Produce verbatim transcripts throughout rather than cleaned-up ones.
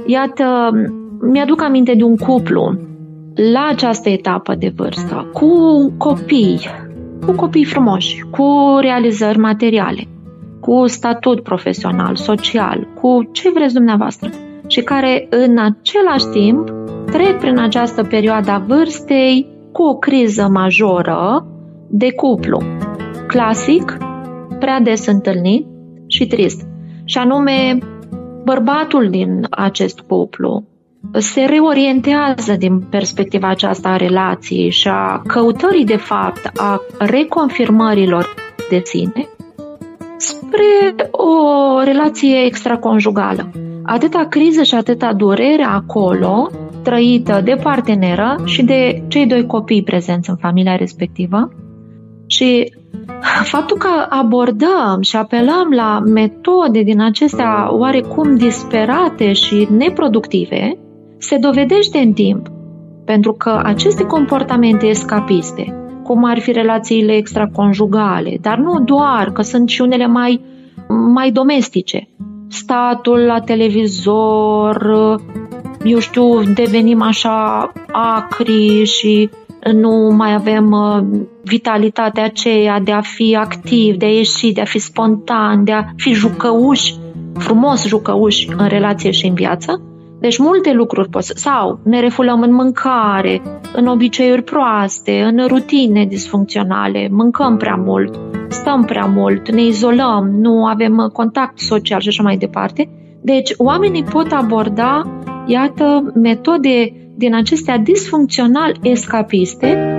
Iată, mi-aduc aminte de un cuplu la această etapă de vârstă, cu copii, cu copii frumoși, cu realizări materiale, cu statut profesional, social, cu ce vreți dumneavoastră, și care în același timp trec prin această perioadă a vârstei cu o criză majoră de cuplu. Clasic, prea des întâlnit și trist. Și anume, bărbatul din acest cuplu se reorientează din perspectiva aceasta a relației și a căutării, de fapt, a reconfirmărilor de sine spre o relație extraconjugală. Atâta criză și atâta durere acolo, trăită de parteneră și de cei doi copii prezenți în familia respectivă. Și faptul că abordăm și apelăm la metode din acestea oarecum disperate și neproductive se dovedește în timp, pentru că aceste comportamente escapiste, cum ar fi relațiile extraconjugale, dar nu doar, că sunt și unele mai, mai domestice, statul la televizor, eu știu, devenim așa acri și nu mai avem vitalitatea aceea de a fi activ, de a ieși, de a fi spontan, de a fi jucăuși, frumos jucăuși în relație și în viață. Deci multe lucruri pot să... Sau ne refulăm în mâncare, în obiceiuri proaste, în rutine disfuncționale, mâncăm prea mult, stăm prea mult, ne izolăm, nu avem contact social și așa mai departe. Deci oamenii pot aborda, iată, metode din acestea disfuncțional escapiste.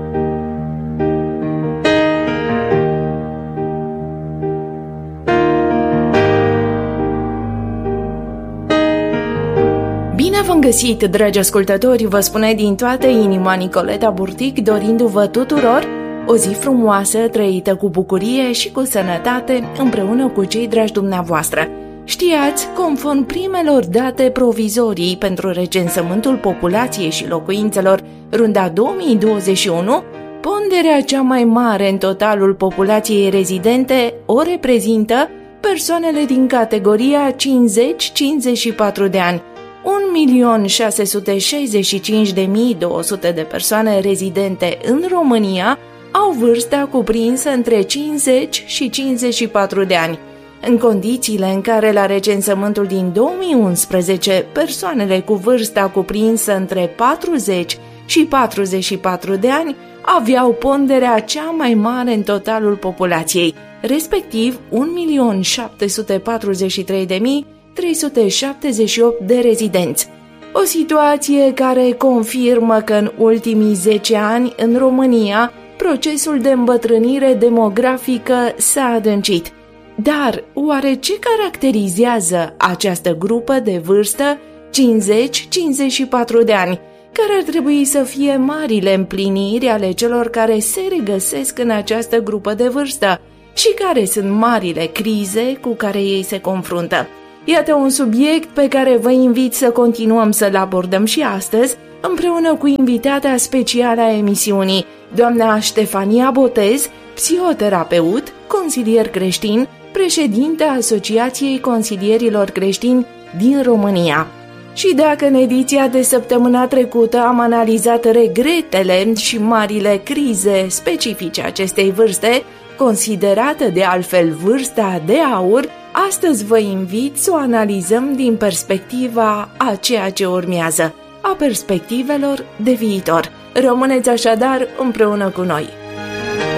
Bine v-am găsit, dragi ascultători, vă spune din toată inima Nicoleta Burtic, dorindu-vă tuturor o zi frumoasă, trăită cu bucurie și cu sănătate, împreună cu cei dragi dumneavoastră. Știați, conform primelor date provizorii pentru recensământul populației și locuințelor runda două mii douăzeci și unu, ponderea cea mai mare în totalul populației rezidente o reprezintă persoanele din categoria cincizeci cincizeci și patru de ani. un milion șase sute șaizeci și cinci de mii două sute de persoane rezidente în România au vârsta cuprinsă între cincizeci și cincizeci și patru de ani. În condițiile în care la recensământul din două mii unsprezece persoanele cu vârsta cuprinsă între patruzeci și patruzeci și patru de ani aveau ponderea cea mai mare în totalul populației, respectiv un milion șapte sute patruzeci și trei de mii trei sute șaptezeci și opt de rezidenți. O situație care confirmă că în ultimii zece ani în România procesul de îmbătrânire demografică s-a adâncit. Dar oare ce caracterizează această grupă de vârstă cincizeci cincizeci și patru de ani, care ar trebui să fie marile împliniri ale celor care se regăsesc în această grupă de vârstă și care sunt marile crize cu care ei se confruntă? Iată un subiect pe care vă invit să continuăm să-l abordăm și astăzi, împreună cu invitata specială a emisiunii, doamna Ștefania Botez, psihoterapeut, consilier creștin, președinta Asociației Consilierilor Creștini din România. Și dacă în ediția de săptămâna trecută am analizat regretele și marile crize specifice acestei vârste, considerată de altfel vârsta de aur, astăzi vă invit să o analizăm din perspectiva a ceea ce urmează, a perspectivelor de viitor. Rămâneți așadar împreună cu noi!